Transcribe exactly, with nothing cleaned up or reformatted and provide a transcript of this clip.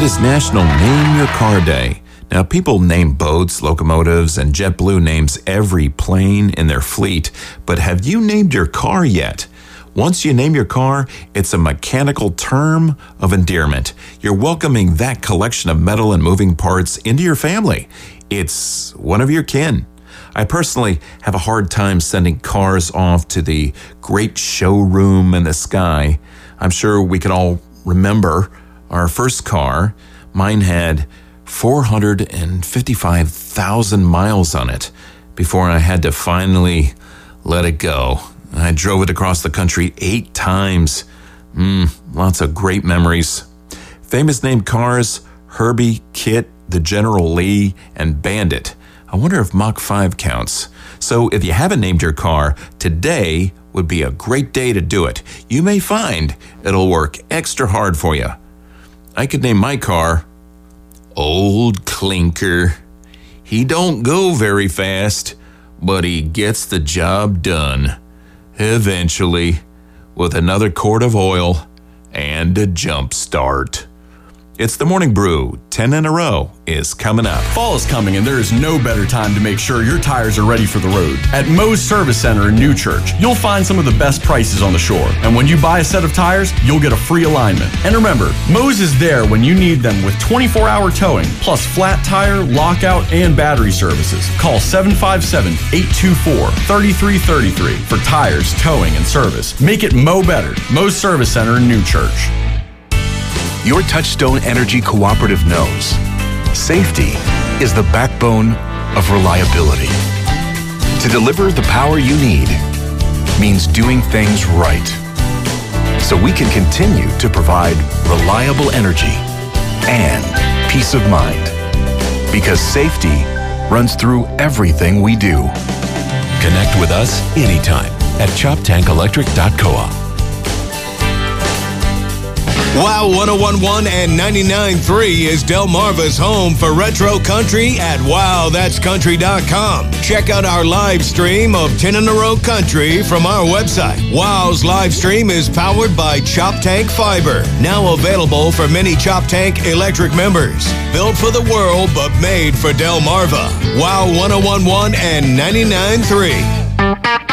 is National Name Your Car Day. Now, people name boats, locomotives, and JetBlue names every plane in their fleet, but have you named your car yet? Once you name your car, it's a mechanical term of endearment. You're welcoming that collection of metal and moving parts into your family. It's one of your kin. I personally have a hard time sending cars off to the great showroom in the sky. I'm sure we can all remember our first car. Mine had four hundred fifty-five thousand miles on it before I had to finally let it go. I drove it across the country eight times. Mm, lots of great memories. Famous named cars: Herbie, Kit, the General Lee, and Bandit. I wonder if Mach five counts. So if you haven't named your car, today would be a great day to do it. You may find it'll work extra hard for you. I could name my car Old Clinker. He don't go very fast, but he gets the job done. Eventually, with another quart of oil and a jump start. It's the Morning Brew. ten in a row is coming up. Fall is coming, and there is no better time to make sure your tires are ready for the road. At Moe's Service Center in New Church, you'll find some of the best prices on the shore. And when you buy a set of tires, you'll get a free alignment. And remember, Moe's is there when you need them with twenty-four hour towing, plus flat tire, lockout, and battery services. Call seven five seven, eight two four, three three three three for tires, towing, and service. Make it Moe better. Moe's Service Center in New Church. Your Touchstone Energy Cooperative knows safety is the backbone of reliability. To deliver the power you need means doing things right, so we can continue to provide reliable energy and peace of mind, because safety runs through everything we do. Connect with us anytime at chop tank electric dot coop. Wow one oh one point one and ninety-nine point three is Delmarva's home for retro country at wow that's country dot com. Check out our live stream of ten in a row country from our website. Wow's live stream is powered by Chop Tank Fiber, now available for many Chop Tank electric members. Built for the world, but made for Delmarva. Wow one oh one point one and ninety-nine point three.